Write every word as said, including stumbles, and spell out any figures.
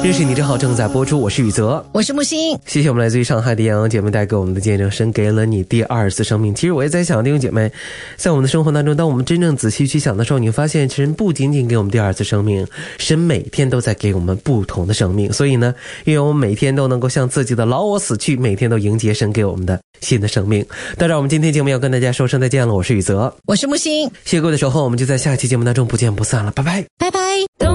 认识你正好正在播出，我是宇泽， 我是木星。 谢谢我们来自于上海的杨洋姐妹带给我们的见证，神给了你第二次生命。其实我也在想，弟兄姐妹，在我们的生活当中，当我们真正仔细去想的时候，你会发现神不仅仅给我们第二次生命，神每天都在给我们不同的生命。所以呢，因为我们每天都能够向自己的老我死去，每天都迎接神给我们的新的生命。当然我们今天节目要跟大家说声再见了，我是宇泽， 我是木星。 谢谢各位的守候，我们就在下期节目当中不见不散了，拜拜， 拜拜。